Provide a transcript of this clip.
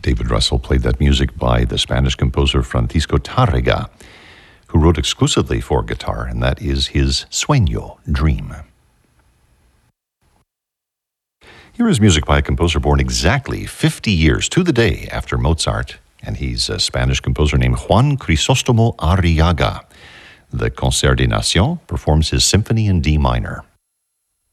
David Russell played that music by the Spanish composer Francisco Tárrega, who wrote exclusively for guitar, and that is his Sueño, Dream. Here is music by a composer born exactly 50 years to the day after Mozart, and he's a Spanish composer named Juan Crisóstomo Arriaga. The Concert des Nations performs his Symphony in D minor.